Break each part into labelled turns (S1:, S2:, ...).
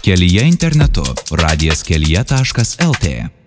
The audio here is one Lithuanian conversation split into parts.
S1: Kelyje internetu radijas.kelyje.lt.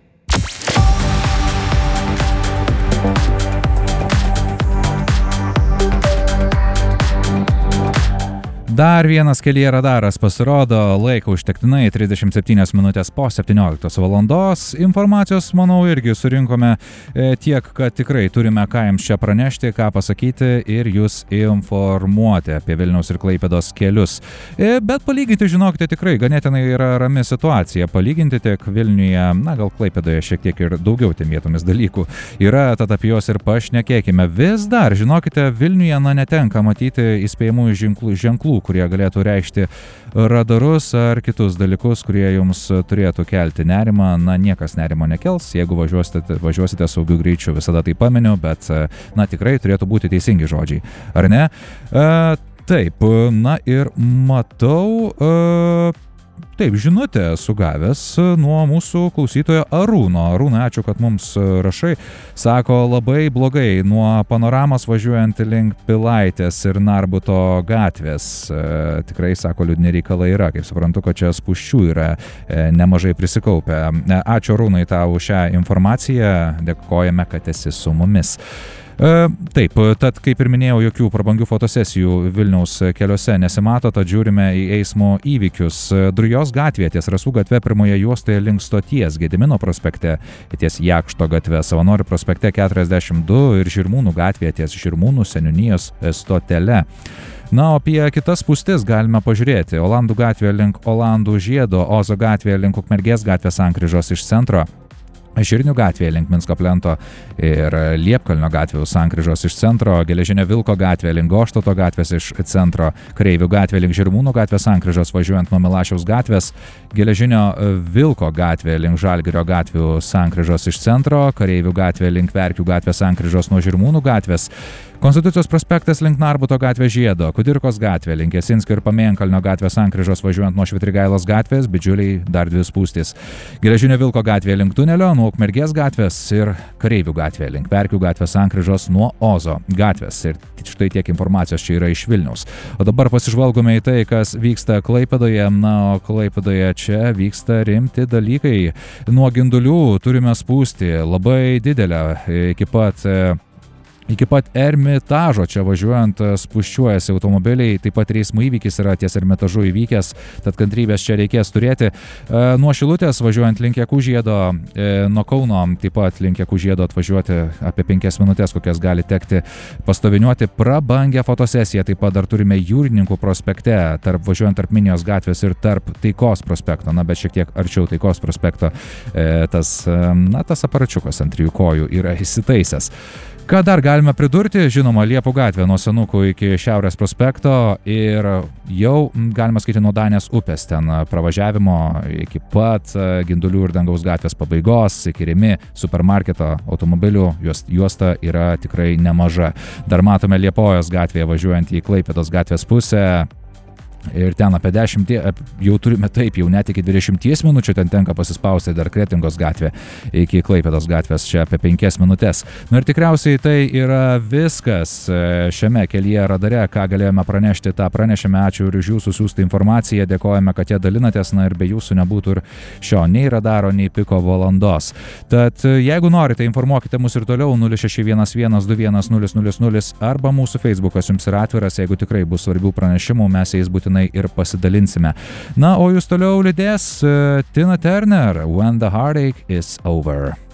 S2: Dar vienas Kelyje radaras pasirodo, laiko užtektinai 37 minutės po 17 valandos. Informacijos, manau, irgi surinkome tiek, kad tikrai turime ką jums čia pranešti, ką pasakyti ir jūs informuoti apie Vilniaus ir Klaipėdos kelius. Bet palyginti, žinokite, tikrai ganėtinai yra rami situacija. Palyginti tiek Vilniuje, gal Klaipėdoje šiek tiek ir daugiau tiem vietomis dalykų yra, tad apie juos ir pašnekėkime. Vis dar, žinokite, Vilniuje netenka matyti įspėjamųjų ženklų, kurie galėtų reikšti radarus ar kitus dalykus, kurie jums turėtų kelti nerimą. Niekas nerimo nekels, jeigu važiuosite saugiu greičiu. Visada tai paminiu, bet tikrai turėtų būti teisingi žodžiai, ar ne? Taip, ir matau... Taip, žinutę sugavęs nuo mūsų klausytojo Arūno. Arūnai, ačiū, kad mums rašai. Sako, labai blogai nuo Panoramos važiuojant link Pilaitės ir Narbuto gatvės. Tikrai, sako, liūdni reikalai yra. Kaip suprantu, kad čia spūsčių yra nemažai prisikaupę. Ačiū Arūnai tau šią informaciją. Dėkojame, kad esi su mumis. Taip, tad kaip ir minėjau, jokių prabangių fotosesijų Vilniaus keliuose nesimato, tad žiūrime į eismo įvykius. Drujos gatvėje ties Rasų gatve pirmoje juostoje link stoties, Gedimino prospekte ties Jakšto gatve, Savanorių prospekte 42 ir Žirmūnų gatvėje ties Žirmūnų seniūnijos stotele. O apie kitas spūstis galime pažiūrėti. Olandų gatvėje link Olandų žiedo, Ozo gatvėje link Ukmergės gatvės sankryžos iš centro, Žirnių gatvėje link Minsko plento ir Liepkalnio gatvės sankryžos iš centro, Geležinio Vilko gatvėje link Goštauto gatvės iš centro, Kareivių gatvėje link Žirmūnų gatvės sankryžos važiuojant nuo Milašiaus gatvės, Geležinio Vilko gatvėje link Žalgirio gatvių sankryžos iš centro, Kareivių gatvėje link Verkių gatvės sankryžos nuo Žirmūnų gatvės, Konstitucijos prospektas link Narbuto gatvės žiedo, Kudirkos gatvė link Jasinskio ir Pamėnkalnio gatvės sankryžos važiuojant nuo Švitrigailos gatvės, Bičiuliai dar dvi spūstys. Geležinio Vilko gatvė link tunelio nuo Ukmergės gatvės ir Kareivių gatvė link Verkių gatvės sankryžos nuo Ozo gatvės. Ir štai tiek informacijos čia yra iš Vilniaus. O dabar pasižvalgome į tai, kas vyksta Klaipėdoje. O Klaipėdoje čia vyksta rimti dalykai. Nuo Gindulių turime spūstį labai didelę iki pat Ermitažo čia važiuojant spūsčiuojasi automobiliai, taip pat eismo įvykis yra ties Ermitažu įvykęs, tad kantrybės čia reikės turėti. Nuo Šilutės važiuojant link Jakų žiedo, nuo Kauno taip pat link Jakų žiedo atvažiuoti apie 5 minutės, kokias gali tekti pastoviniuoti. Prabangę fotosesiją taip pat dar turime Jūrininkų prospekte, važiuojant tarp Minijos gatvės ir tarp Taikos prospekto, bet šiek tiek arčiau Taikos prospekto tas aparačiukas ant 3 kojų yra įsitaisęs. Ką dar galime pridurti? Žinoma, Liepų gatvė nuo Senukų iki Šiaurės prospekto ir jau, galima sakyti, nuo Danės upės ten pravažiavimo iki pat Gindulių ir Dangaus gatvės pabaigos, iki Rimi supermarketo automobilių juosta yra tikrai nemaža. Dar matome Liepojos gatvėje važiuojant į Klaipėdos gatvės pusę. Ir ten apie 10, jau turime jau net iki 20 minučių, ten tenka pasispausti dar Kretingos gatvė iki Klaipėdos gatvės čia apie 5 minutės. Ir tikriausiai tai yra viskas šiame Kelyje radare, ką galėjome pranešti, tą pranešėme. Ačiū ir už jūsų siųstą informaciją, dėkojame, kad ją dalinatės, ir be jūsų nebūtų ir šio nei radaro, nei piko valandos. Tad jeigu norite, informuokite mus ir toliau 0611210000 arba mūsų Facebookas jums yra atviras, jeigu tikrai bus svarbių pranešimų, mes jais būtinai ir pasidalinsime. O jūs toliau lydės Tina Turner, When the Heartache is Over.